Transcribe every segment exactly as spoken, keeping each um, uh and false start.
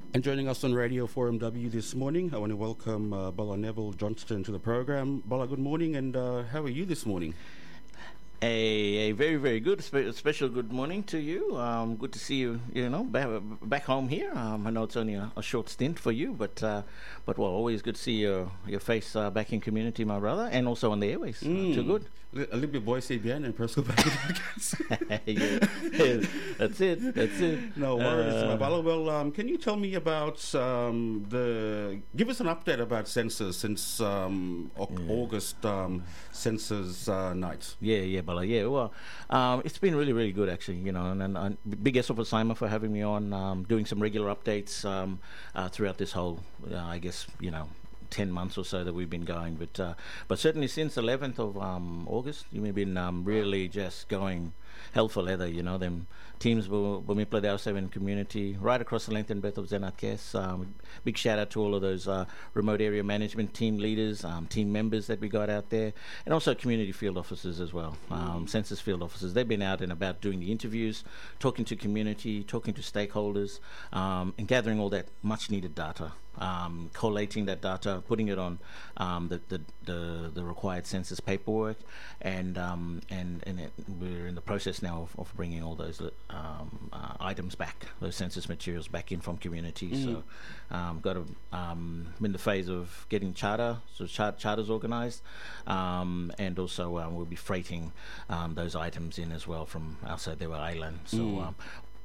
And joining us on Radio four M W this morning, I want to welcome uh, Bola Neville Johnston to the program. Bola, good morning, and uh, how are you this morning? A, a very, very good, spe- special good morning to you. Um, good to see you, you know, back, back home here. Um, I know it's only a, a short stint for you, but, uh, but well, always good to see your, your face uh, back in community, my brother, and also on the airways. Mm. Uh, too good. A little bit boy, say bien, and Presco back in yeah, yeah, that's it, that's it. No worries, uh, my Bola. Well, um, can you tell me about um, the, give us an update about census since um, o- yeah. August um, census uh, night. Yeah, yeah. Yeah, well, um, it's been really, really good actually. You know, and, and, and big yes of Simon for having me on, um, doing some regular updates um, uh, throughout this whole, uh, I guess, you know, ten months or so that we've been going. But uh, but certainly since eleventh of um, August, we've been um, really just going hell for leather. You know, them teams will when we played our seven community right across the length and breadth of Zenat-Kes. Um, big shout out to all of those uh, remote area management team leaders, um, team members that we got out there, and also community field officers as well, um, mm. census field officers. They've been out and about doing the interviews, talking to community, talking to stakeholders, um, and gathering all that much needed data. Um, collating that data, putting it on um, the, the, the the required census paperwork, and um, and and it, we're in the process now of, of bringing all those um, uh, items back, those census materials back in from community. Mm. So, um, got to um, in the phase of getting charter, so char- charters organised, um, and also um, we'll be freighting um, those items in as well from outside their island. So, mm. um,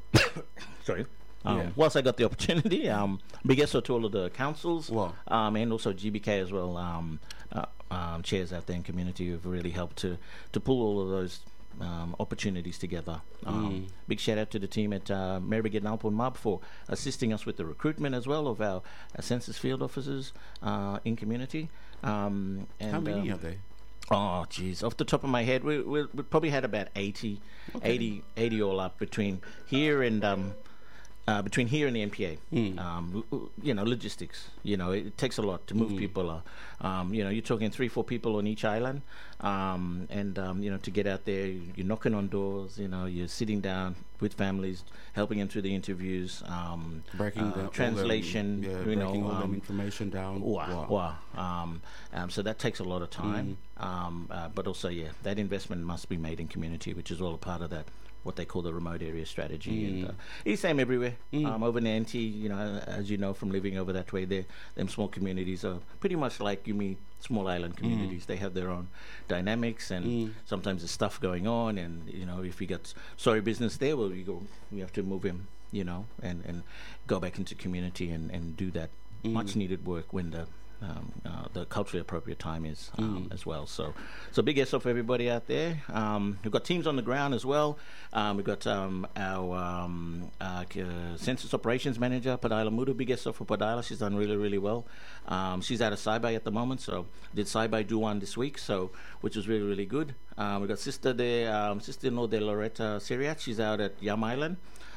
sorry. Um, yeah. Whilst I got the opportunity, um, big yes to all of the councils, wow. um, and also G B K as well, um, uh, um, chairs out there in community who've really helped to, to pull all of those um, opportunities together. Um, mm. Big shout out to the team at uh, Mary Brigade Nalpo and Mab for assisting us with the recruitment as well of our, our census field officers uh, in community. Um, and, How many um, are they? Oh, geez. Off the top of my head, we, we, we probably had about eighty, okay. eighty, eighty all up between here and... Um, Uh, between here and the N P A, mm. um, you know, logistics. You know, it, it takes a lot to move mm. people. Uh, um, you know, you're talking three, four people on each island, um, and um, you know, to get out there, you're knocking on doors. You know, you're sitting down with families, helping them through the interviews, um, breaking uh, the, translation. All them, yeah, you breaking know, all um, them information down. Wow, wow. Um, um, so that takes a lot of time, mm. um, uh, but also, yeah, that investment must be made in community, which is all a part of that. What they call the remote area strategy, mm. and uh, it's the same everywhere. Mm. Um, over in the N T, you know, as you know from living over that way, there, them small communities are pretty much like you meet small island communities. Mm. They have their own dynamics, and mm. sometimes there's stuff going on. And you know, if you got sorry business there, well, you go, we have to move him, you know, and, and go back into community and, and do that mm. much needed work when the Um, uh, the culturally appropriate time is um, mm. as well. So, so big yes off everybody out there. Um, we've got teams on the ground as well. Um, we've got um, our um, uh, uh, census operations manager, Padila Mudu. Big yes off for Padila. She's done really, really well. Um, she's out of Saibai at the moment, so did Saibai do one this week, so which was really, really good. Um, we've got sister there, um, sister-in-law there, Loretta Siriat. She's out at Yam Island.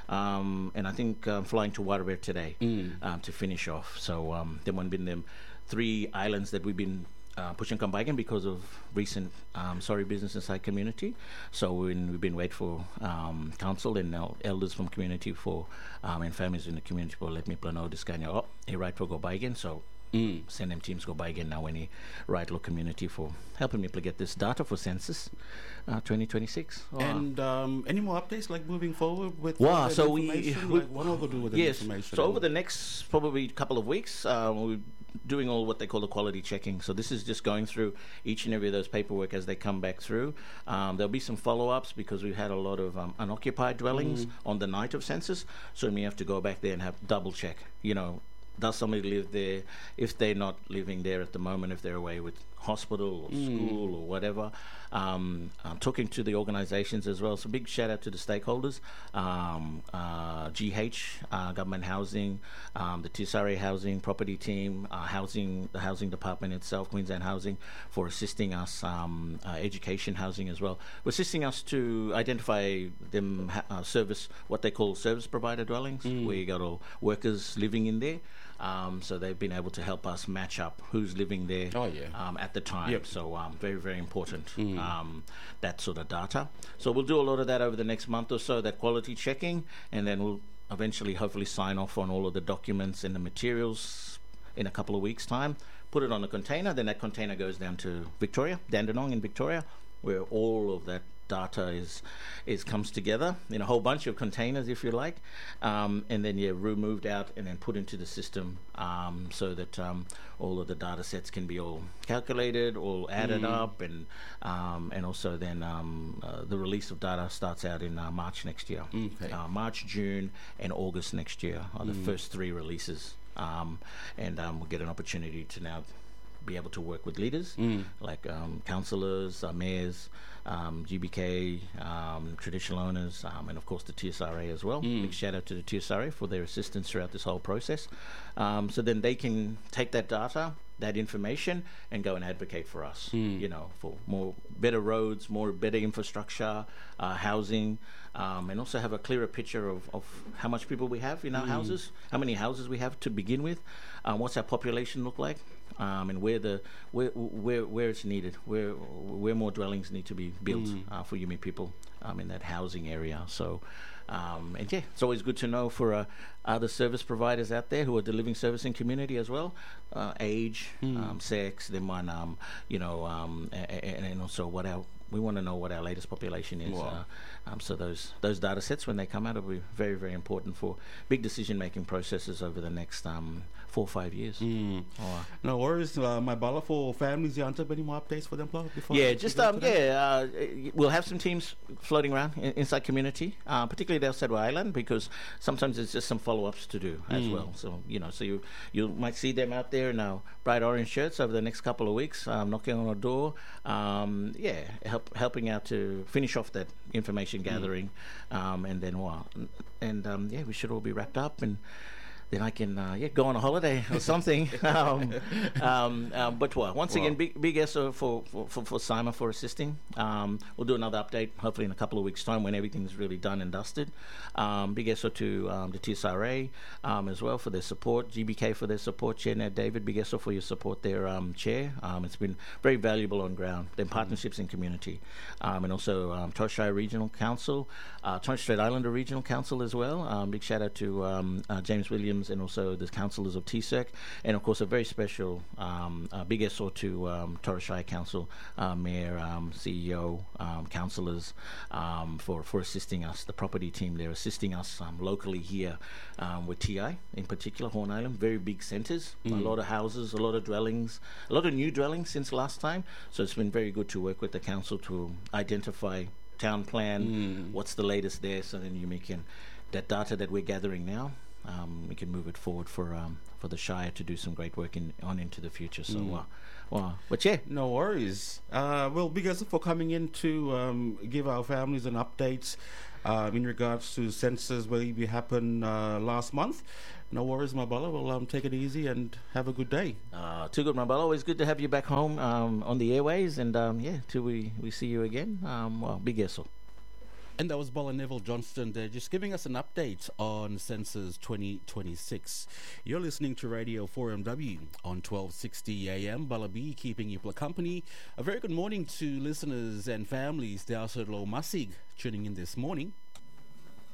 Um, and I think um, flying to Waterberg today mm. um, to finish off. So um, there have been them three islands that we've been uh, pushing Kambagan because of recent um, sorry business inside community. So when we've been waiting for um, council and now elders from community for um, and families in the community for let me plan out this kind of oh, a right for go by again. So. Mm. Send them teams go by again now any right local community for helping me to get this data for census uh, twenty twenty-six. Oh. And um, any more updates like moving forward with wow, that so information? We, like, what are we do with the yes, information? So over the next probably couple of weeks, uh, we're doing all what they call the quality checking. So this is just going through each and every of those paperwork as they come back through. Um, there'll be some follow-ups because we've had a lot of um, unoccupied dwellings mm. on the night of census. So we have to go back there and have double check, you know, does somebody live there? If they're not living there at the moment, if they're away with hospital or mm. school or whatever, um, I'm talking to the organisations as well. So big shout out to the stakeholders, um, uh, G H, uh, Government Housing, um, the Tisare Housing Property Team, uh, Housing, the Housing Department itself, Queensland Housing, for assisting us, um, uh, Education Housing as well, for assisting us to identify them ha- uh, service, what they call service provider dwellings, mm. where you got all workers living in there. Um, so they've been able to help us match up who's living there oh, yeah. um, at the time. Yep. So um, very, very important, mm. um, that sort of data. So we'll do a lot of that over the next month or so, that quality checking, and then we'll eventually, hopefully, sign off on all of the documents and the materials in a couple of weeks' time. Put it on a container. Then that container goes down to Victoria, Dandenong in Victoria, where all of that data is is comes together in a whole bunch of containers, if you like, um, and then yeah, removed out and then put into the system, um, so that um, all of the data sets can be all calculated, all added mm. up, and um, and also then um, uh, the release of data starts out in uh, March next year. Okay. Uh, March, June, and August next year are the Mm. first three releases, um, and um, we'll get an opportunity to now be able to work with leaders Mm. like um, councillors, uh, mayors, um, G B K, um, traditional owners, um, and of course the T S R A as well. Mm. Big shout out to the T S R A for their assistance throughout this whole process. Um, so then they can take that data, that information, and go and advocate for us. Mm. You know, for more better roads, more better infrastructure, uh, housing, um, and also have a clearer picture of, of how much people we have in our Mm. houses, how many houses we have to begin with, um, what's our population look like. Um, and where the where where where it's needed, where where more dwellings need to be built Mm. uh, for Yumi people um, in that housing area. So, um, and yeah, it's always good to know for uh, other service providers out there who are delivering service in community as well, uh, age, Mm. um, sex, then one, um, you know, um, and, and also what our we want to know what our latest population is. Wow. Uh, um, so those those data sets, when they come out, will be very, very important for big decision making processes over the next um, four or five years. Mm. Or, No worries, uh, my bala for families. You want to have any more updates for them, Plo, before? yeah, we just go um, to that? yeah, uh, we'll have some teams floating around in, inside community, uh, particularly the Elstad Island, because sometimes there's just some follow-ups to do as Mm. well. So you know, so you you might see them out there in our bright orange shirts over the next couple of weeks, um, knocking on a door, um, yeah, help, helping out to finish off that information gathering, mm. um, and then well, and um, yeah, we should all be wrapped up and. Then I can uh, yeah go on a holiday or something. um, um, um, but well, once Wow. again, big big yes for for for, for Simon for assisting. Um, we'll do another update hopefully in a couple of weeks' time when everything's really done and dusted. Um, big yes to um, the T S R A um, as well for their support. G B K for their support. Chair Ned David, big yes for your support there, um, Chair. Um, it's been very valuable on ground. Then partnerships in community, um, and also um, Torres Strait Regional Council, uh, Torres Strait Islander Regional Council as well. Um, big shout out to um, uh, James Williams. And also the councillors of T S E C, and of course a very special um, uh, big S O to um, Torres Strait Council uh, Mayor, um, C E O, um, councillors um, for for assisting us. The property team there assisting us um, locally here um, with T I in particular, Horn Island. Very big centres, Mm. a lot of houses, a lot of dwellings, a lot of new dwellings since last time. So it's been very good to work with the council to identify town plan, Mm. what's the latest there, so then you can that data that we're gathering now. Um, we can move it forward for um, for the Shire to do some great work in, on into the future. So, Mm. uh, well, but yeah, No worries. Uh, well, because for coming in to um, give our families an update uh, in regards to census where it happened uh, last month. No worries, my brother. Well, um, take it easy and have a good day. uh, too good, my brother. Always good to have you back home um, on the airways, and um, yeah, till we, we see you again. Um, well, big yes. And that was Bola Neville Johnston there, just giving us an update on Census twenty twenty-six. You're listening to Radio four M W on twelve sixty A M. Bala B keeping you company. A very good morning to listeners and families. They also Lo Masig tuning in this morning.